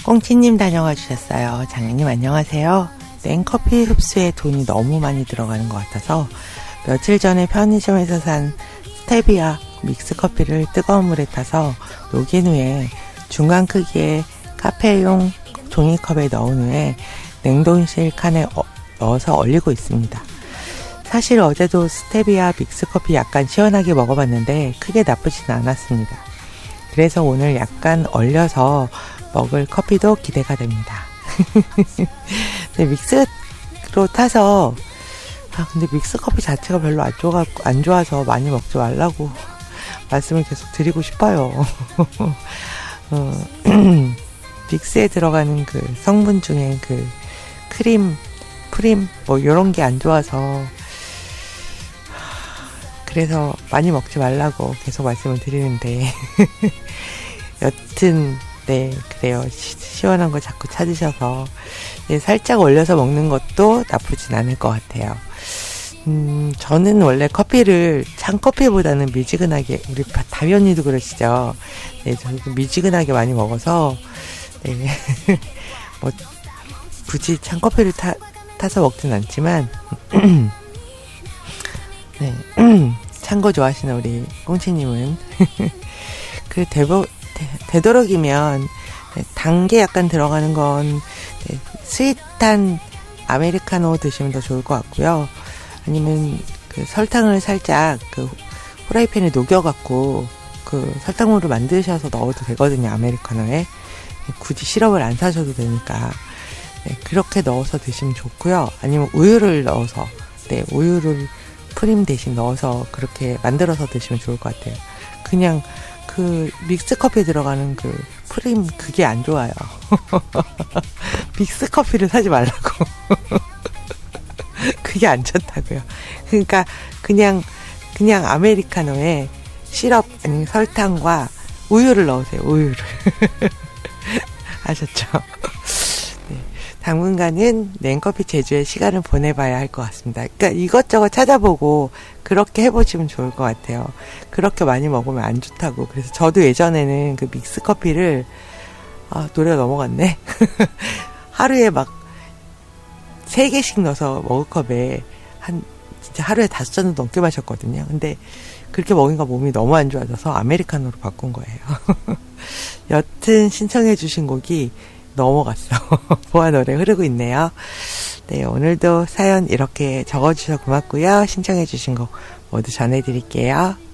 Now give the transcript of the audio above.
꽁치님 다녀와 주셨어요. 장현님 안녕하세요. 냉커피 흡수에 돈이 너무 많이 들어가는 것 같아서 며칠 전에 편의점에서 산 스테비아 믹스커피를 뜨거운 물에 타서 녹인 후에 중간 크기의 카페용 종이컵에 넣은 후에 냉동실 칸에 넣어서 얼리고 있습니다. 사실 어제도 스테비아 믹스커피 약간 시원하게 먹어봤는데 크게 나쁘진 않았습니다. 그래서 오늘 약간 얼려서 먹을 커피도 기대가 됩니다. 네, 믹스로 타서 근데 믹스커피 자체가 별로 안 좋아서 많이 먹지 말라고 말씀을 계속 드리고 싶어요. 믹스에 들어가는 그 성분 중에 그 크림, 프림 뭐 요런 게 안 좋아서 그래서 많이 먹지 말라고 계속 말씀을 드리는데 여튼 네 그래요. 시원한 거 자꾸 찾으셔서 네, 살짝 얼려서 먹는 것도 나쁘진 않을 것 같아요. 저는 원래 커피를 찬커피보다는 미지근하게, 우리 다현이도 그러시죠. 네, 저도 미지근하게 많이 먹어서 네 뭐 굳이 찬커피를 타서 먹진 않지만 네 찬 거 좋아하시는 우리 꽁치님은 그 되도록이면 네, 단 게 약간 들어가는 건 네, 스윗한 아메리카노 드시면 더 좋을 것 같고요. 아니면 그 설탕을 살짝 그 후라이팬에 녹여갖고 그 설탕물을 만드셔서 넣어도 되거든요. 아메리카노에 굳이 시럽을 안 사셔도 되니까 네, 그렇게 넣어서 드시면 좋고요. 아니면 우유를 넣어서 네 우유를 프림 대신 넣어서 그렇게 만들어서 드시면 좋을 것 같아요. 그냥 그 믹스커피에 들어가는 그 프림 그게 안 좋아요. 믹스커피를 사지 말라고. 그게 안 좋다고요. 그러니까 그냥 아메리카노에 시럽 아니면 설탕과 우유를 넣으세요. 우유를. 아셨죠? 네. 당분간은 냉커피 제조에 시간을 보내봐야 할 것 같습니다. 그러니까 이것저것 찾아보고 그렇게 해보시면 좋을 것 같아요. 그렇게 많이 먹으면 안 좋다고. 그래서 저도 예전에는 그 믹스커피를 노래가 넘어갔네. 하루에 막 3개씩 넣어서 머그컵에 진짜 하루에 5잔은 넘게 마셨거든요. 근데 그렇게 먹으니까 몸이 너무 안 좋아져서 아메리카노로 바꾼 거예요. 여튼 신청해주신 곡이 넘어갔어. 보아 노래 흐르고 있네요. 네, 오늘도 사연 이렇게 적어주셔서 고맙고요. 신청해주신 곡 모두 전해드릴게요.